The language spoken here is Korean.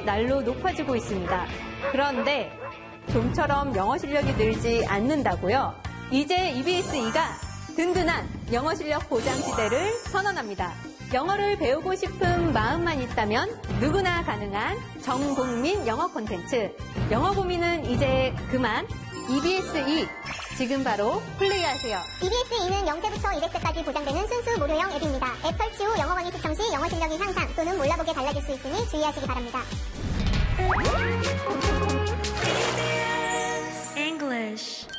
날로 높아지고 있습니다. 그런데 좀처럼 영어 실력이 늘지 않는다고요? 이제 EBS-E가 든든한 영어 실력 보장 시대를 선언합니다. 영어를 배우고 싶은 마음만 있다면 누구나 가능한 전국민 영어 콘텐츠. 영어 고민은 이제 그만. EBS-E 지금 바로 플레이하세요. EBS-E는 0세부터 200세까지 보장되는 순수 무료형 앱입니다. 앱 설치 후 영어 강의 시청 시 영어 실력이 향상 또는 몰라보게 달라질 수 있으니 주의하시기 바랍니다. English.